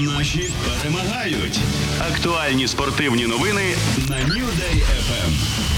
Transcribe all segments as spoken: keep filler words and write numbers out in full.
Наші перемагають. Актуальні спортивні новини На New Day еф ем.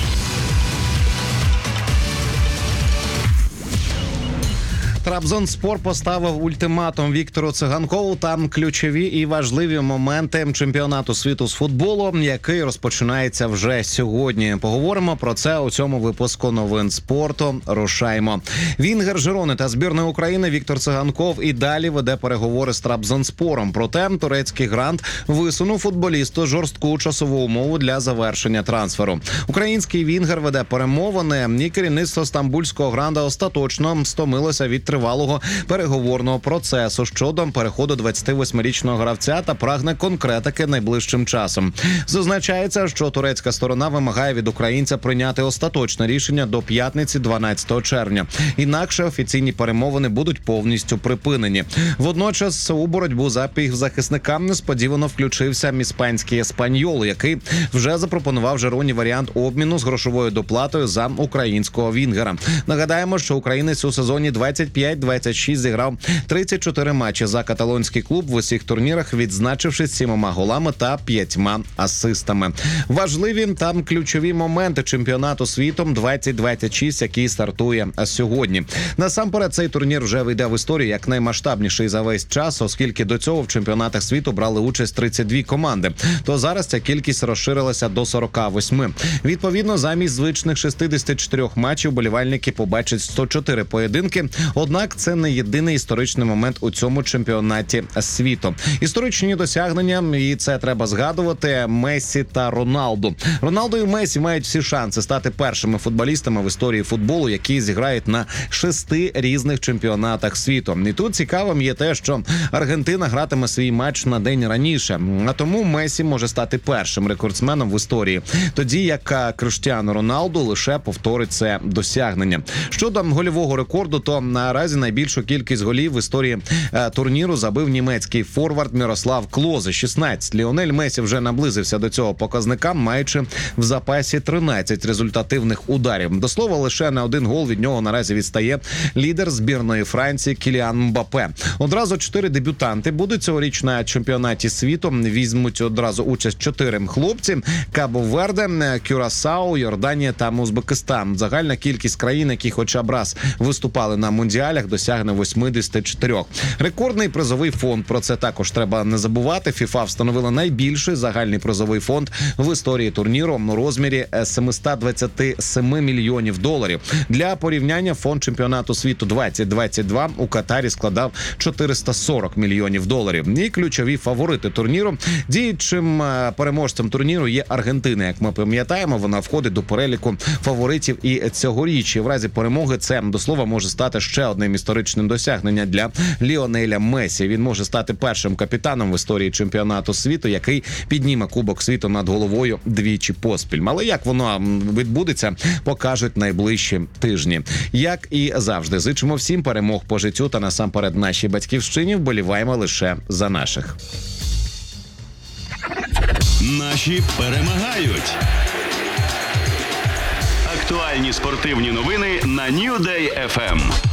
Трабзонспор поставив ультиматум Віктору Циганкову. Там ключові і важливі моменти чемпіонату світу з футболу, який розпочинається вже сьогодні. Поговоримо про це у цьому випуску новин спорту. Рушаймо. Вінгер Жирони та збірної України Віктор Циганков і далі веде переговори з Трабзонспором. Проте турецький грант висунув футболісту жорстку часову умову для завершення трансферу. Український вінгер веде перемовини, і керівництво стамбульського гранда остаточно стомилося від тривалого переговорного процесу щодо переходу двадцятивосьмирічного гравця та прагне конкретики найближчим часом. Зазначається, що турецька сторона вимагає від українця прийняти остаточне рішення до п'ятниці дванадцятого червня. Інакше офіційні перемовини будуть повністю припинені. Водночас у боротьбу за півзахисника несподівано включився іспанський Еспаньол, який вже запропонував Жироні варіант обміну з грошовою доплатою за українського вінгера. Нагадаємо, що українець у сезоні двадцять п'ять двадцять шість зіграв тридцять чотири матчі за каталонський клуб в усіх турнірах, відзначившись сімома голами та п'ятьма асистами. Важливі там ключові моменти чемпіонату світу двадцять двадцять шість, який стартує сьогодні. Насамперед, цей турнір вже вийде в історію як наймасштабніший за весь час, оскільки до цього в чемпіонатах світу брали участь тридцять дві команди. То зараз ця кількість розширилася до сорока восьми. Відповідно, замість звичних шістдесят чотири матчів болівальники побачать сто чотири поєдинки. Однак це не єдиний історичний момент у цьому чемпіонаті світу. Історичні досягнення, і це треба згадувати, Месі та Роналду. Роналду і Месі мають всі шанси стати першими футболістами в історії футболу, які зіграють на шести різних чемпіонатах світу. І тут цікавим є те, що Аргентина гратиме свій матч на день раніше, а тому Месі може стати першим рекордсменом в історії, тоді як Кріштіану Роналду лише повторить це досягнення. Щодо гольового рекорду, то наразі найбільшу кількість голів в історії е, турніру забив німецький форвард Мірослав Клозе – шістнадцять. Ліонель Месі вже наблизився до цього показника, маючи в запасі тринадцять результативних ударів. До слова, лише на один гол від нього наразі відстає лідер збірної Франції Кіліан Мбаппе. Одразу чотири дебютанти будуть цьогоріч на чемпіонаті світу. Візьмуть одразу участь чотири хлопці: Кабо-Верде, Кюрасао, Йорданія та Узбекистан. Загальна кількість країн, які хоча б раз виступали на мундіалях, досягне вісімдесят чотири. Рекордний призовий фонд, про це також треба не забувати. ФІФА встановила найбільший загальний призовий фонд в історії турніру у розмірі сімсот двадцять сім мільйонів доларів. Для порівняння, фонд чемпіонату світу двадцять двадцять два у Катарі складав чотириста сорок мільйонів доларів. І ключові фаворити турніру. Діючим переможцем турніру є Аргентина. Як ми пам'ятаємо, вона входить до переліку фаворитів і цьогоріч. І в разі перемоги це, до слова, може стати ще одним історичним досягненням для Ліонеля Месі. Він може стати першим капітаном в історії чемпіонату світу, який підніме Кубок світу над головою двічі поспіль. Але як воно відбудеться, покажуть найближчі тижні. Як і завжди, зичимо всім перемог по життю та насамперед нашій батьківщині. Вболіваємо лише за наших. Наші перемагають. Актуальні спортивні новини на New Day еф ем.